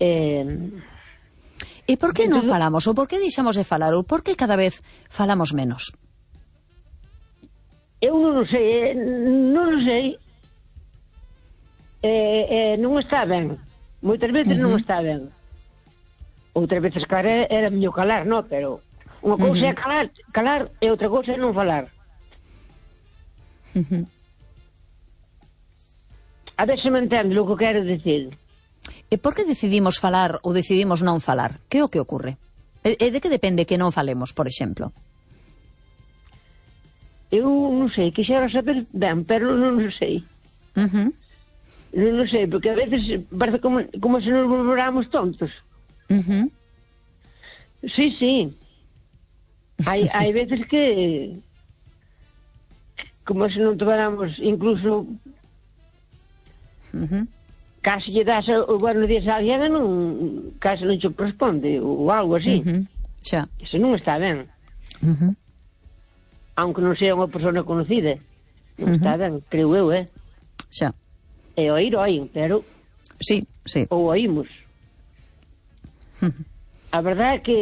E por que non falamos? Ou por que deixamos de falar? Ou por que cada vez falamos menos? Eu non sei, non sei. Non está ben. Moitas veces non está ben. Outras veces, claro, era mellor calar, non? Pero unha cousa é calar e outra cousa é non falar. A ver se me entende o que quero dicir. E por que decidimos falar ou decidimos non falar? Que é o que ocurre? E de que depende que non falemos, por exemplo? Eu non sei, quixera saber ben, pero non sei. Non sei, porque a veces parece como se nos volvéramos tontos. Sí. Hai veces que como se non tomáramos incluso casi lle das o buenos días a alguén casi non che corresponde ou algo así. Xa. Eso non está ben. Aunque non sea unha persona conocida. Non está ben, creo eu, Xa. E oír, pero sí. ou oímos. A verdade é que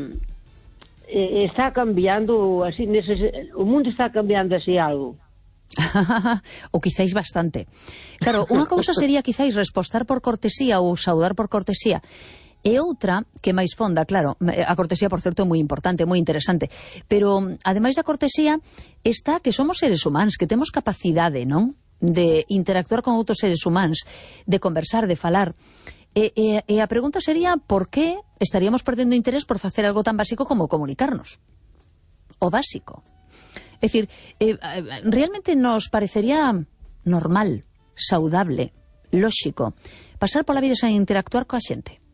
está cambiando así, o mundo está cambiando así algo. Ou quizáis bastante. Claro, unha cousa sería quizáis respostar por cortesía ou saudar por cortesía. E outra, que máis fonda, claro, a cortesía, por certo, é moi importante, moi interesante, pero, ademais da cortesía, está que somos seres humanos, que temos capacidade, non?, de interactuar con outros seres humanos, de conversar, de falar. E a pregunta sería por que estaríamos perdendo interés por facer algo tan básico como comunicarnos. O básico. É dicir, realmente nos parecería normal, saudable, lóxico, pasar pola vida sen interactuar coa xente.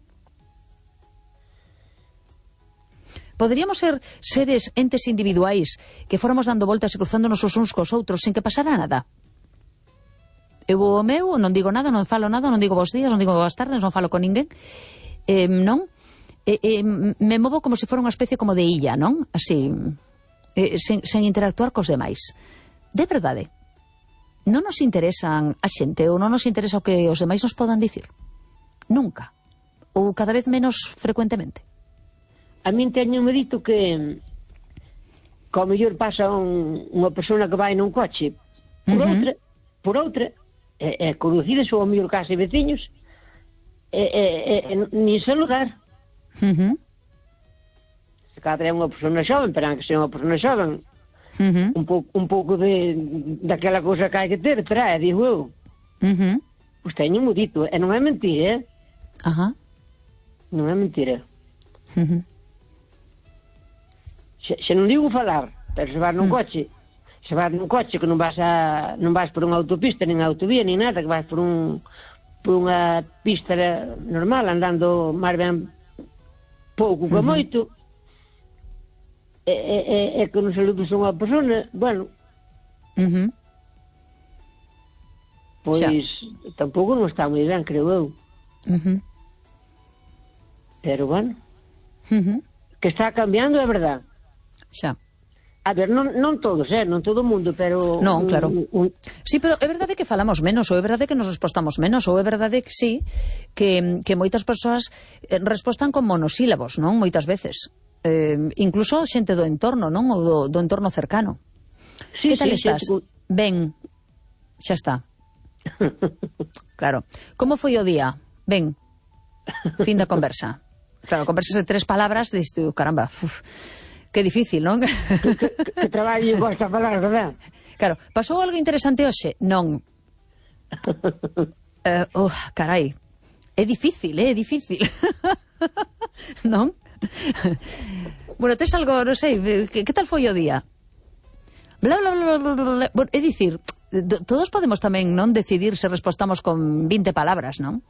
Poderíamos ser seres, entes individuais, que fóramos dando voltas e cruzándonos os uns cos outros sen que pasara nada. Eu o meu, non digo nada, non falo nada, non digo bons días, non digo boas tardes, non falo con ninguén, non? Me movo como se fora unha especie como de illa, non? Así, sen interactuar cos demais. De verdade, non nos interesan a xente ou non nos interesa o que os demais nos podan dicir? Nunca. Ou cada vez menos frecuentemente? A min teñenme dito que ao mellor pasa unha persona que vai nun coche por outra, conocidas ou ao mellor case veciños, nin saludar. Se cada é unha persona xoven, pero que sea unha persona xoven, un pouco daquela cousa que hai que ter, digo eu. Pois teñenme dito, e non é mentira, non é mentira. Se non digo falar, pero se vas nun coche, que non vas por unha autopista, nin autovía, nin nada, que vas por unha pista normal, andando máis ben pouco que moito, e que non saludas a unha persona, bueno, pois tampouco non está moi ben, creo eu. Pero bueno, que está cambiando é verdade. Xa. A ver, non todos, non todo o mundo, pero... Non, claro. Sí, pero é verdade que falamos menos, ou é verdade que nos respostamos menos, ou é verdade que sí, que moitas persoas respostan con monosílabos, non? Moitas veces. Incluso xente do entorno, non? Ou do entorno cercano. Sí, que tal estás? Sí. Ben, xa está. Claro. Como foi o día? Ben. Fin da conversa. Claro, conversas de 3 palabras, diste, caramba, que difícil, non? Que traballo gosta falar, verdad? Claro, pasou algo interesante hoxe? Non. Carai, é difícil, é difícil. Non? Bueno, tes algo, non sei, que tal foi o día? Bla, bla, bla, bla, bla. Bueno, é dicir, todos podemos tamén, non, decidir se respostamos con 20 palabras, non?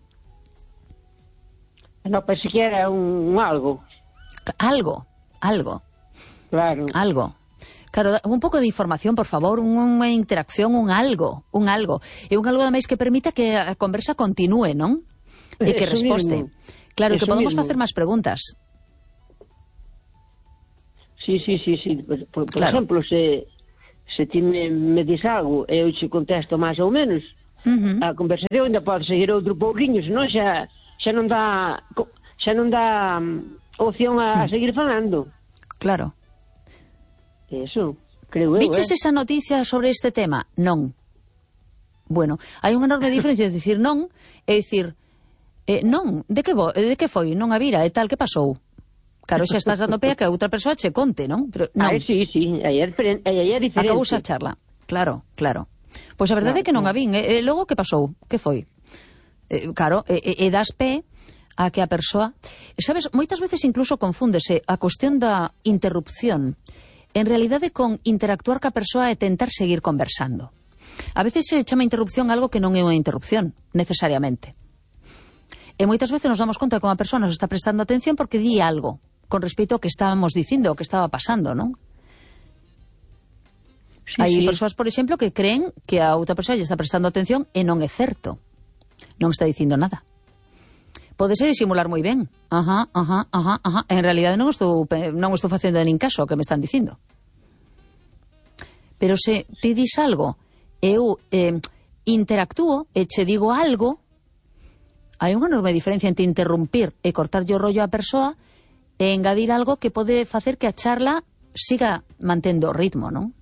Non, pero siquiera un algo. Algo. Claro. Algo. Claro, un pouco de información, por favor, unha interacción, un algo. E un algo ademais que permita que a conversa continúe, non? E que resposte. Claro, que podemos facer máis preguntas. Sí. Por exemplo, se ti me dis algo e eu te contesto máis ou menos, a conversación ainda pode seguir outro pouquinho, senón xa xa non dá opción a seguir falando. Claro. Eso, creo eu, Viches esa noticia sobre este tema? Non. Bueno, hai unha enorme diferencia de dicir non e dicir non, de que foi? Non a vira, e tal, que pasou? Claro, xa estás dando pé a que a outra persoa che conte, non? Pero non. Sí, aí é diferente. Acabou a charla. Claro. Pois a verdade é que non a vin. E logo que pasou? Que foi? Claro, e das pé a que a persoa... Sabes, moitas veces incluso confúndese a cuestión da interrupción en realidade con interactuar ca persoa e tentar seguir conversando. A veces se chama interrupción algo que non é unha interrupción, necesariamente. E moitas veces nos damos conta que unha persoa nos está prestando atención porque di algo con respecto ao que estábamos dicindo, o que estaba pasando, non? Sí, Hai sí. persoas, por exemplo, que creen que a outra persoa lle está prestando atención e non é certo. Non está dicindo nada. Pódese disimular moi ben. Ajá. En realidade non estou facendo nin caso ao que me están dicindo. Pero se ti dis algo, eu interactúo e che digo algo, hai unha enorme diferencia entre interrumpir e cortar o rollo á persoa e engadir algo que pode facer que a charla siga mantendo o ritmo, non?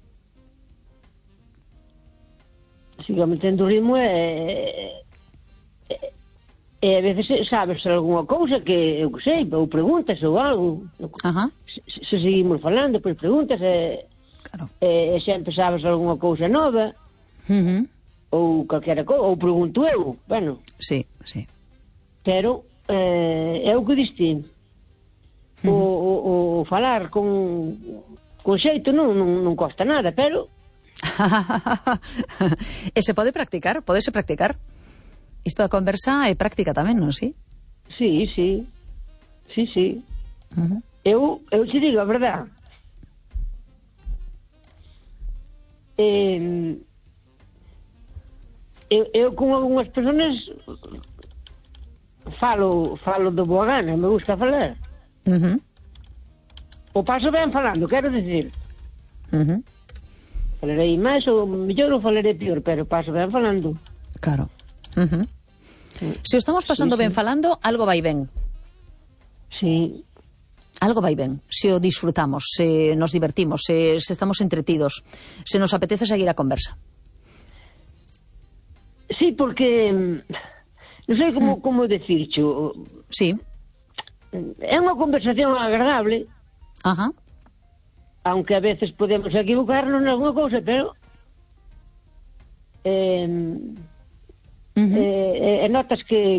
Siga mantendo o ritmo e a veces sabes algunha cousa que, eu que sei, ou preguntas ou algo. Ajá. Se seguimos falando, pois preguntas Claro. e sempre sabes algunha cousa nova ou calquera cousa, ou pregunto eu, bueno. Sí. Pero é o que diste. O falar con xeito non costa nada, pero E se pode practicar, podese practicar. Isto da conversa é práctica tamén, non si? sí. Eu te digo a verdade. Eu con algunhas personas falo de boa gana, me gusta falar. O paso ben falando, quero dicir. Falarei máis ou mellor ou falarei pior, pero paso ben falando. Claro. Se o estamos pasando ben falando, algo vai ben. Sí. Algo vai ben, se o disfrutamos, se nos divertimos, se estamos entretidos, se nos apetece seguir a conversa. Sí, porque non sei como decircho. Sí. É unha conversación agradable. Ajá. Aunque a veces podemos equivocarnos en alguna cousa, pero notas que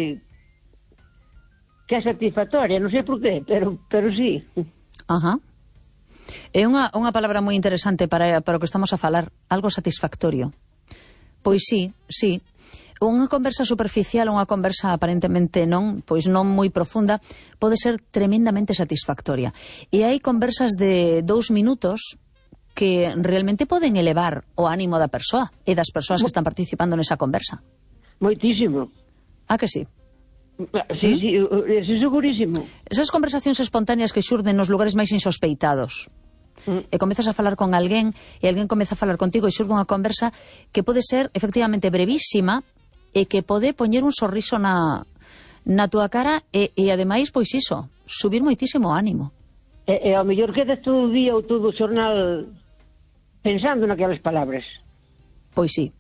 é satisfactoria, non sei por qué, pero sí. Ajá. É unha palabra moi interesante para o que estamos a falar, algo satisfactorio. Pois sí. Unha conversa superficial, unha conversa aparentemente non moi profunda, pode ser tremendamente satisfactoria. E hai conversas de 2 minutos que realmente poden elevar o ánimo da persoa e das persoas que están participando nesa conversa. Moitísimo. Ah, que sí? Sí, eso é segurísimo. Esas conversacións espontáneas que xurden nos lugares máis insospeitados. E comezas a falar con alguén e alguén comeza a falar contigo e xurde unha conversa que pode ser efectivamente brevísima e que pode poñer un sorriso na túa cara e ademais, pois iso, subir moitísimo o ánimo. E ao mellor quedas todo o día ou todo o xornal pensando naquelas palabras. Pois sí.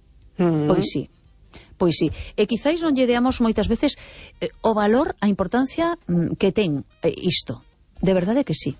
Pois sí. E quizáis non lle deamos moitas veces o valor, a importancia que ten isto. De verdade que sí.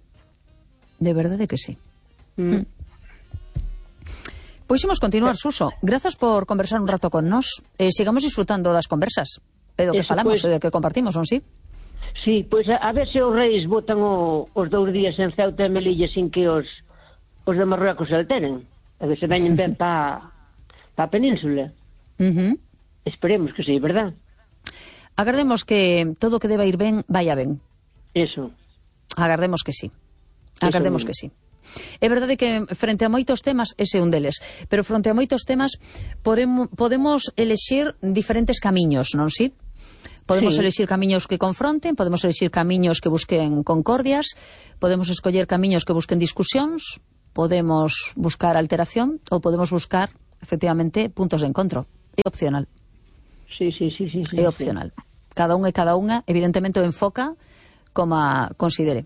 Pois imos continuar, Suso. Grazas por conversar un rato con nós. Sigamos disfrutando das conversas. E do que falamos e do que compartimos, non si? Sí, pois a ver se os reis botan os 2 días en Ceuta e Melilla sin que os de Marruecos se alteren. A ver se veñen ben pa a península. Esperemos que sí, verdad? Agardemos que todo o que deba ir ben, vaya ben. Eso. Agardemos que sí. Agardemos que sí. É verdade que frente a moitos temas, ese é un deles, pero frente a moitos temas podemos elexir diferentes camiños, non si? Podemos elexir camiños que confronten, podemos elexir camiños que busquen concordias, podemos escoller camiños que busquen discusións, podemos buscar alteración ou podemos buscar, efectivamente, puntos de encontro. É opcional. Sí. É opcional. Cada unha, evidentemente, o enfoca como considere.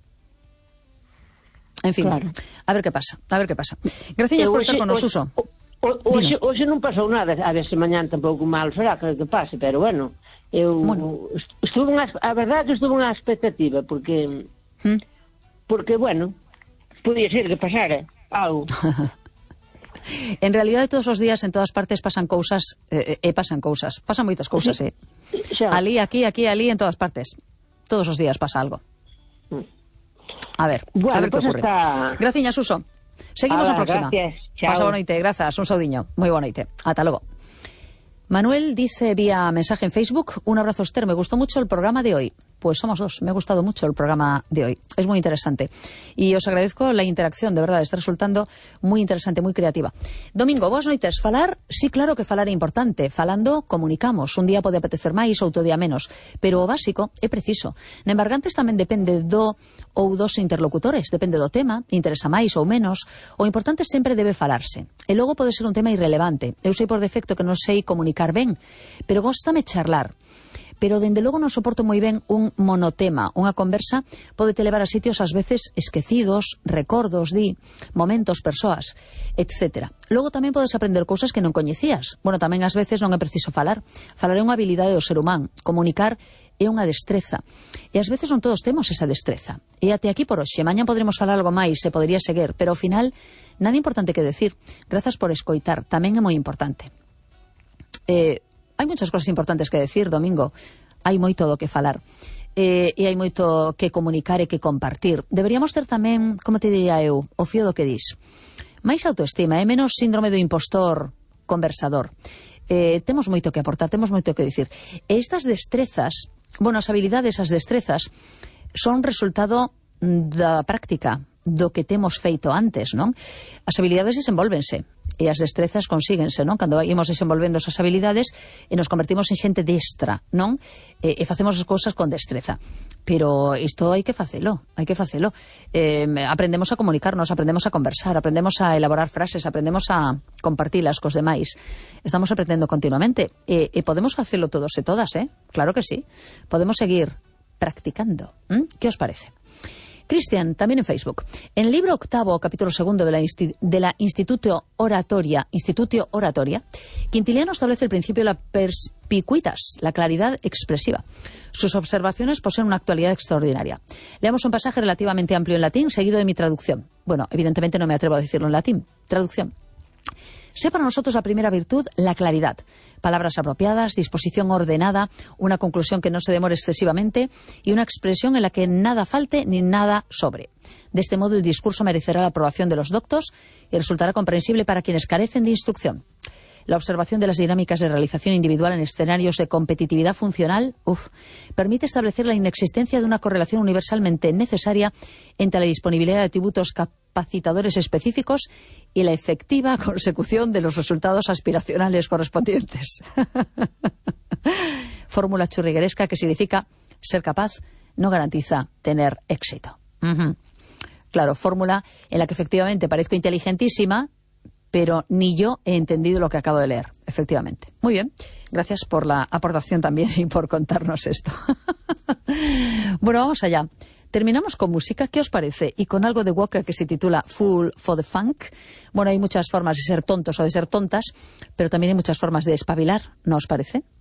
En fin, claro. A ver que pasa. Gracias por estar con nos, Suso. Hoxe non pasou nada, a ver se mañán tampouco mal será que pase, pero bueno, a verdade que estuve unha expectativa, porque, bueno, podía ser que pasara algo. En realidad, todos os días, en todas partes, pasan cousas, pasan moitas cousas, Ali, aquí, ali, en todas partes. Todos os días pasa algo. A ver que ocurre. Graciñas, Suso. Seguimos a próxima. Pasa boa noite, grazas, un saudiño. Moi boa noite. Ata logo. Manuel dice vía mensaje en Facebook: un abrazo, Esther, me gustó mucho el programa de hoy. Pues somos dos, me ha gustado mucho el programa de hoy. Es muy interesante. Y os agradezco la interacción, de verdad, está resultando muy interesante, muy creativa. Domingo, boas noites. Falar, sí, claro que falar é importante. Falando, comunicamos. Un día pode apetecer máis, outro día menos. Pero o básico é preciso. Na embargantes tamén depende do ou dos interlocutores. Depende do tema, interesa máis ou menos. O importante sempre debe falarse. E logo pode ser un tema irrelevante. Eu sei por defecto que non sei comunicar ben, pero góstame charlar. Pero, dende logo, non soporto moi ben un monotema. Unha conversa pode te levar a sitios ás veces esquecidos, recordos, momentos, persoas, etc. Logo tamén podes aprender cousas que non coñecías. Bueno, tamén ás veces non é preciso falar. Falar é unha habilidade do ser humano. Comunicar é unha destreza. E ás veces non todos temos esa destreza. E até aquí por hoxe. Mañá podremos falar algo máis, se podería seguir, pero ao final, nada importante que decir. Grazas por escoitar. Tamén é moi importante. Hai moitas cosas importantes que decir, Domingo. Hai moito do que falar. E hai moito que comunicar e que compartir. Deberíamos ter tamén, como te diría eu, o fío do que dis. Máis autoestima, menos síndrome do impostor conversador. Temos moito que aportar, temos moito que dicir. E estas destrezas, as habilidades, as destrezas, son resultado da práctica, do que temos feito antes, non? As habilidades desenvolvense e as destrezas consíguense, non? Cando ímos desenvolvendo esas habilidades e nos convertimos en xente destra, non? E facemos as cousas con destreza. Pero isto hai que facelo. Aprendemos a comunicarnos, aprendemos a conversar, aprendemos a elaborar frases, aprendemos a compartilas cos demais. Estamos aprendendo continuamente e podemos facelo todos e todas, Claro que sí. Podemos seguir practicando. Que os parece? Cristian, también en Facebook. En el libro octavo, capítulo segundo de la Institutio Oratoria, Quintiliano establece el principio de la perspicuitas, la claridad expresiva. Sus observaciones poseen una actualidad extraordinaria. Leamos un pasaje relativamente amplio en latín, seguido de mi traducción. Bueno, evidentemente no me atrevo a decirlo en latín. Traducción. Sé para nosotros la primera virtud, la claridad. Palabras apropiadas, disposición ordenada, una conclusión que no se demore excesivamente y una expresión en la que nada falte ni nada sobre. De este modo el discurso merecerá la aprobación de los doctos y resultará comprensible para quienes carecen de instrucción. La observación de las dinámicas de realización individual en escenarios de competitividad funcional permite establecer la inexistencia de una correlación universalmente necesaria entre la disponibilidad de atributos capacitadores específicos y la efectiva consecución de los resultados aspiracionales correspondientes. Fórmula churrigueresca que significa ser capaz no garantiza tener éxito. Claro, fórmula en la que efectivamente parezco inteligentísima, pero ni yo he entendido lo que acabo de leer, efectivamente. Muy bien, gracias por la aportación también y por contarnos esto. Bueno, vamos allá. Terminamos con música, ¿qué os parece? Y con algo de Walker que se titula Fool for the Funk. Bueno, hay muchas formas de ser tontos o de ser tontas, pero también hay muchas formas de espabilar, ¿no os parece?